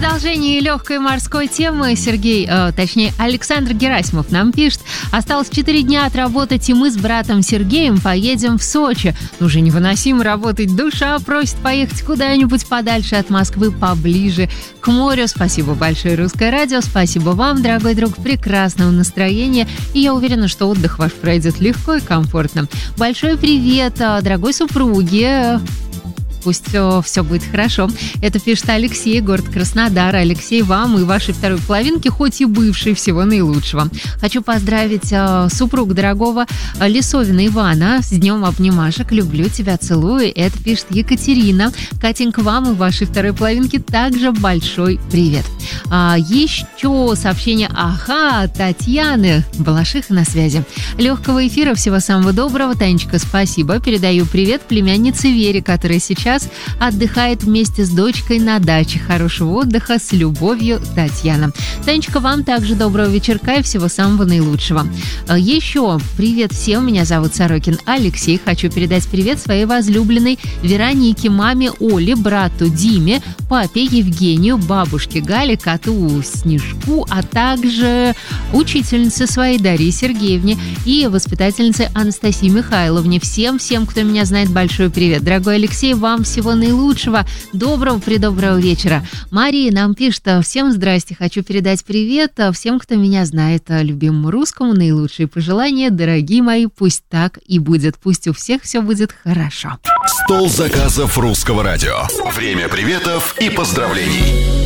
продолжении легкой морской темы Александр Герасимов нам пишет: осталось 4 дня отработать, и мы с братом Сергеем поедем в Сочи. Уже невыносимо работать, душа просит поехать куда-нибудь подальше от Москвы, поближе к морю. Спасибо большое, Русское радио, спасибо вам, дорогой друг, прекрасного настроения, и я уверена, что отдых ваш пройдет легко и комфортно. Большой привет, дорогой супруге. Пусть все будет хорошо. Это пишет Алексей, город Краснодар. Алексей, вам и вашей второй половинке, хоть и бывшей, всего наилучшего. Хочу поздравить супруга дорогого Лисовина Ивана с днем обнимашек. Люблю тебя, целую. Это пишет Екатерина. Катенька, вам и вашей второй половинке также большой привет. Еще сообщение от Татьяны Балашиха на связи. Легкого эфира, всего самого доброго. Танечка, спасибо. Передаю привет племяннице Вере, которая сейчас отдыхает вместе с дочкой на даче. Хорошего отдыха, с любовью, Татьяна. Танечка, вам также доброго вечерка и всего самого наилучшего. Еще привет всем, меня зовут Сорокин Алексей. Хочу передать привет своей возлюбленной Веронике, маме Оле, брату Диме, папе Евгению, бабушке Гале, коту Снежку, а также учительнице своей Дарье Сергеевне и воспитательнице Анастасии Михайловне. Всем, кто меня знает, большой привет. Дорогой Алексей, вам всего наилучшего, доброго вечера. Мария нам пишет: всем здрасте, хочу передать привет всем, кто меня знает, любимому русскому, наилучшие пожелания, дорогие мои, пусть так и будет, пусть у всех все будет хорошо. Стол заказов Русского радио. Время приветов и поздравлений.